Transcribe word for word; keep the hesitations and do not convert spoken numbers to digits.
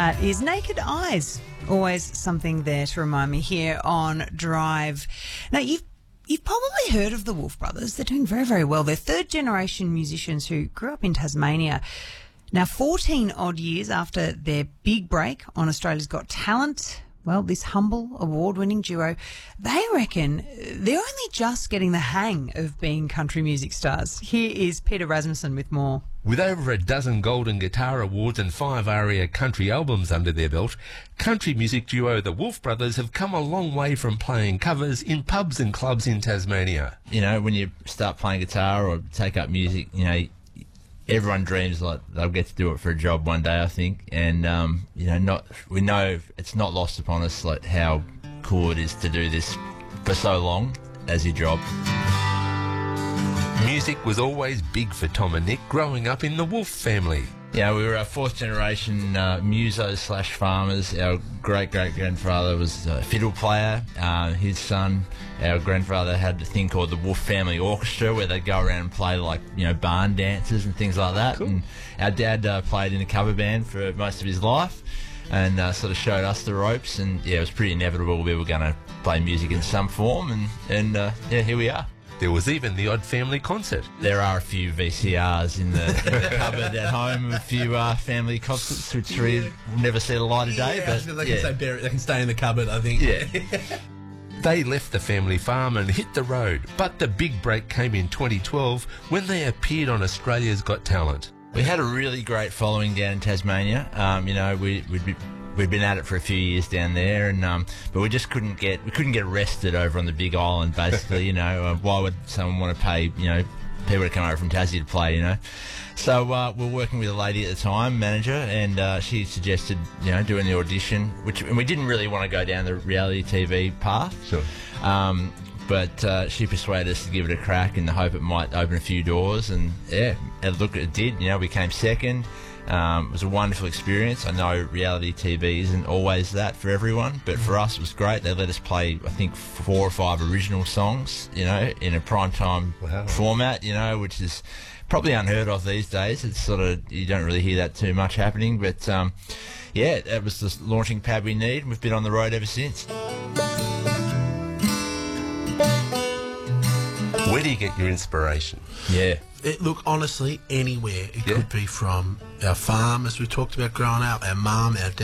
That is Naked Eyes. Always something there to remind me here on Drive. Now, you've You've probably heard of the Wolf Brothers. They're doing very, very well. They're third-generation musicians who grew up in Tasmania. Now, fourteen odd years after their big break on Australia's Got Talent, well, this humble, award-winning duo, they reckon they're only just getting the hang of being country music stars. Here is Peter Rasmussen with more. With over a dozen Golden Guitar Awards and five ARIA country albums under their belt, country music duo the Wolf Brothers have come a long way from playing covers in pubs and clubs in Tasmania. You know, when you start playing guitar or take up music, you know, everyone dreams like they'll get to do it for a job one day, I think. And, um, you know, not we know it's not lost upon us like how cool it is to do this for so long as your job. Music was always big for Tom and Nick growing up in the Wolf family. Yeah, we were a fourth generation uh, musos slash farmers. Our great great grandfather was a fiddle player. Uh, his son, our grandfather, had a thing called the Wolf Family Orchestra where they'd go around and play like, you know, barn dances and things like that. Cool. And our dad uh, played in a cover band for most of his life and uh, sort of showed us the ropes. And yeah, it was pretty inevitable we were going to play music in some form. And, and uh, yeah, here we are. There was even the odd family concert. There are a few V C Rs in the, in the cupboard at home, a few uh, family concerts which we will never see the light of day. Yeah, but they, yeah. can stay buried, they can stay in the cupboard, I think. Yeah. They left the family farm and hit the road, but the big break came in twenty twelve when they appeared on Australia's Got Talent. We had a really great following down in Tasmania. Um, you know, we, we'd be... We'd been at it for a few years down there, and um, but we just couldn't get we couldn't get arrested over on the Big Island. Basically, you know, uh, why would someone want to pay you know people to come over from Tassie to play? You know, so uh, we we're working with a lady at the time, manager, and uh, she suggested you know doing the audition, which and we didn't really want to go down the reality T V path. Sure. Um, but uh, she persuaded us to give it a crack in the hope it might open a few doors, and yeah, and look, it did. You know, we came second. Um, it was a wonderful experience. I know reality T V isn't always that for everyone, but for us it was great. They let us play, I think, four or five original songs, you know, in a primetime wow. format, you know, which is probably unheard of these days. It's sort of, you don't really hear that too much happening, but um, yeah, that was the launching pad we need, and we've been on the road ever since. Where do you get your inspiration? Yeah. It, look, honestly, anywhere. It Yeah. could be from our farm, as we talked about growing up, our mum, our dad.